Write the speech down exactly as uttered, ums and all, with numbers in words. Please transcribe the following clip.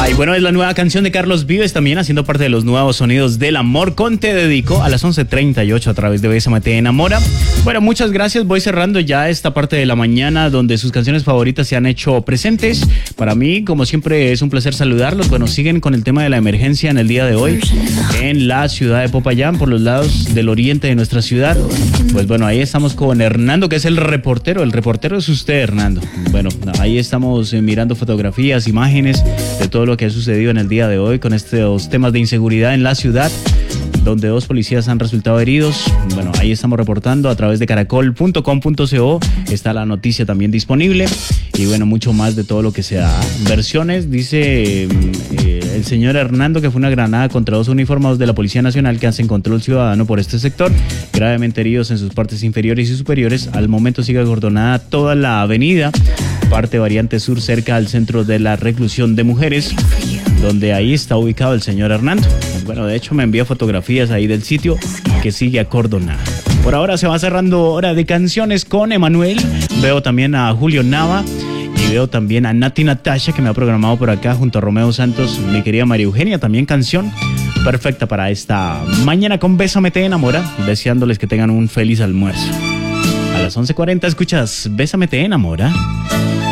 Ay, bueno, es la nueva canción de Carlos Vives, también haciendo parte de los nuevos sonidos del amor con Te Dedico a las once treinta y ocho a través de Bésame Te Enamora. Bueno, muchas gracias. Voy cerrando ya esta parte de la mañana donde sus canciones favoritas se han hecho presentes. Para mí, como siempre, es un placer saludarlos. Bueno, siguen con el tema de la emergencia en el día de hoy en la ciudad de Popayán, por los lados del oriente de nuestra ciudad. Pues bueno, ahí estamos con Hernando, que es el reportero. El reportero es usted, Hernando. Bueno, ahí estamos mirando fotografías, imágenes de todo lo que ha sucedido en el día de hoy con estos temas de inseguridad en la ciudad, donde dos policías han resultado heridos. Bueno, ahí estamos reportando a través de caracol punto com punto co. Está la noticia también disponible. Y bueno, mucho más de todo lo que se da. Versiones, dice eh, el señor Hernando, que fue una granada contra dos uniformados de la Policía Nacional que hacen control ciudadano por este sector, gravemente heridos en sus partes inferiores y superiores. Al momento sigue acordonada toda la avenida, parte variante sur, cerca al centro de la reclusión de mujeres, donde ahí está ubicado el señor Hernando. Bueno, de hecho me envía fotografías ahí del sitio que sigue acordonado. Por ahora se va cerrando hora de canciones con Emanuel. Veo también a Julio Nava y veo también a Nati Natasha, que me ha programado por acá junto a Romeo Santos. Mi querida María Eugenia, también canción perfecta para esta mañana con Bésame Te Enamora, deseándoles que tengan un feliz almuerzo. A las once cuarenta escuchas Bésame Te Enamora.